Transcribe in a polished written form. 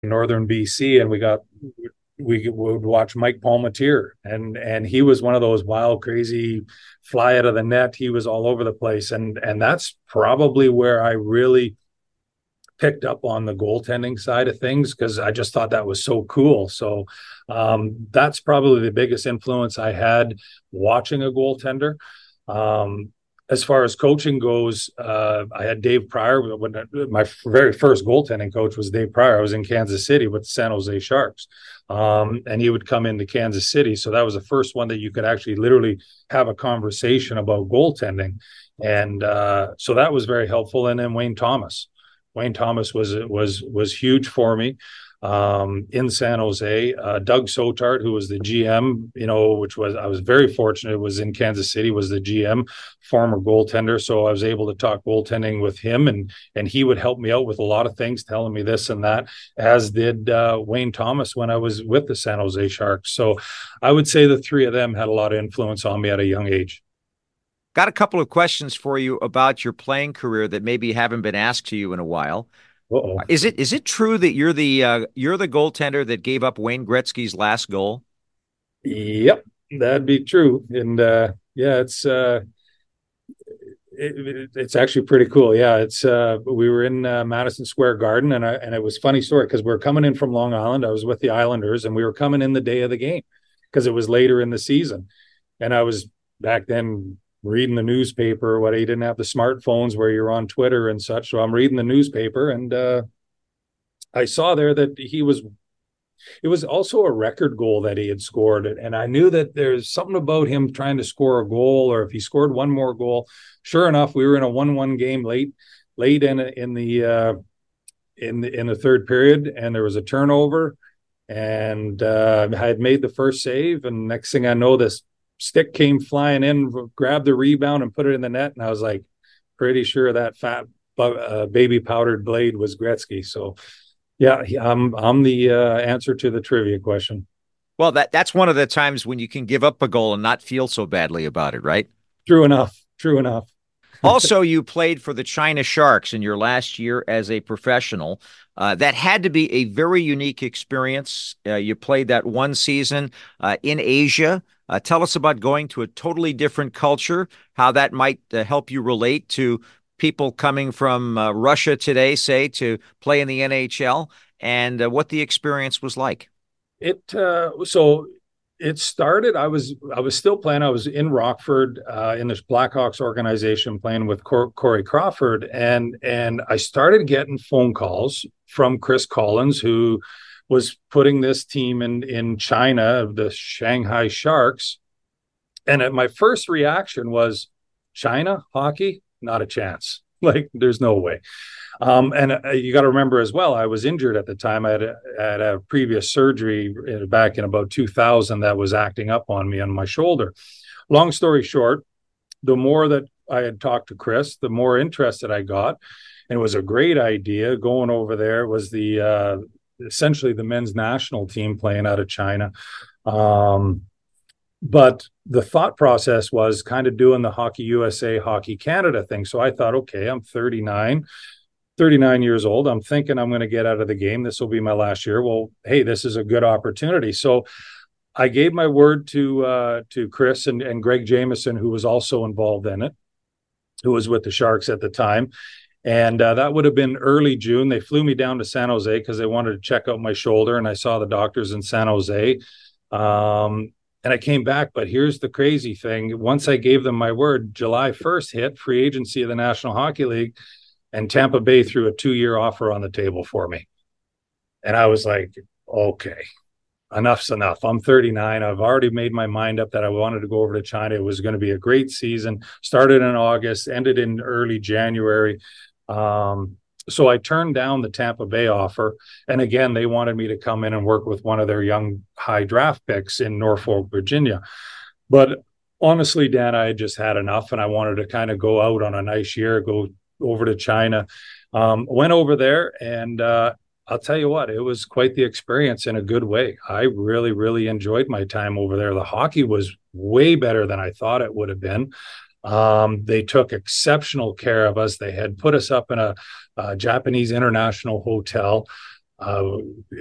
northern BC, and we would watch Mike Palmateer, and he was one of those wild, crazy, fly out of the net. He was all over the place, and that's probably where I really picked up on the goaltending side of things because I just thought that was so cool. So that's probably the biggest influence I had watching a goaltender. Um, as far as coaching goes, I had Dave Pryor. My very first goaltending coach was Dave Pryor. I was in Kansas City with the San Jose Sharks, and he would come into Kansas City. So that was the first one that you could actually literally have a conversation about goaltending, and so that was very helpful. And then Wayne Thomas. Wayne Thomas was huge for me in San Jose. Doug Sotart, who was the GM, which was I was very fortunate, was in Kansas City, was the GM, former goaltender. So I was able to talk goaltending with him, and he would help me out with a lot of things, telling me this and that, as did Wayne Thomas when I was with the San Jose Sharks. So I would say the three of them had a lot of influence on me at a young age. Got a couple of questions for you about your playing career that maybe haven't been asked to you in a while. Uh-oh. Is it true that you're the goaltender that gave up Wayne Gretzky's last goal? Yep, that'd be true. And yeah, it's actually pretty cool. Yeah, it's we were in Madison Square Garden, and it was a funny story because we were coming in from Long Island. I was with the Islanders, and we were coming in the day of the game because it was later in the season, and I was back then reading the newspaper. What, he didn't have the smartphones where you're on Twitter and such, so I'm reading the newspaper, and I saw there that it was also a record goal that he had scored. And I knew that there's something about him trying to score a goal, or if he scored one more goal. Sure enough, we were in a 1-1 game late in the third period, and there was a turnover, and I had made the first save. And next thing I know, this stick came flying in, grabbed the rebound, and put it in the net. And I was like, pretty sure that fat baby powdered blade was Gretzky. So yeah, I'm the answer to the trivia question. Well, that's one of the times when you can give up a goal and not feel so badly about it, right? True enough. True enough. Also, you played for the China Sharks in your last year as a professional. That had to be a very unique experience. You played that one season in Asia. Tell us about going to a totally different culture, how that might help you relate to people coming from Russia today, say, to play in the NHL, and what the experience was like. So it started. I was still playing. I was in Rockford in this Blackhawks organization playing with Corey Crawford, and I started getting phone calls from Chris Collins, who was putting this team in China, the Shanghai Sharks. And my first reaction was, China hockey, not a chance. Like, there's no way. And you got to remember as well, I was injured at the time. I had a previous surgery back in about 2000 that was acting up on me on my shoulder. Long story short, the more that I had talked to Chris, the more interested I got. And it was a great idea going over there. It was essentially the men's national team playing out of China. But the thought process was kind of doing the Hockey USA, Hockey Canada thing. So I thought, okay, I'm 39 years old. I'm thinking I'm going to get out of the game. This will be my last year. Well, hey, this is a good opportunity. So I gave my word to Chris and Greg Jameson, who was also involved in it, who was with the Sharks at the time. And that would have been early June. They flew me down to San Jose because they wanted to check out my shoulder, and I saw the doctors in San Jose. And I came back, but here's the crazy thing. Once I gave them my word, July 1st hit, free agency of the National Hockey League, and Tampa Bay threw a 2-year offer on the table for me. And I was like, okay, enough's enough. I'm 39. I've already made my mind up that I wanted to go over to China. It was going to be a great season. Started in August, ended in early January. So I turned down the Tampa Bay offer. And again, they wanted me to come in and work with one of their young high draft picks in Norfolk, Virginia. But honestly, Dan, I had just had enough, and I wanted to kind of go out on a nice year, go over to China. Went over there, and I'll tell you what, it was quite the experience in a good way. I really, really enjoyed my time over there. The hockey was way better than I thought it would have been. They took exceptional care of us. They had put us up in a Japanese international hotel. Uh,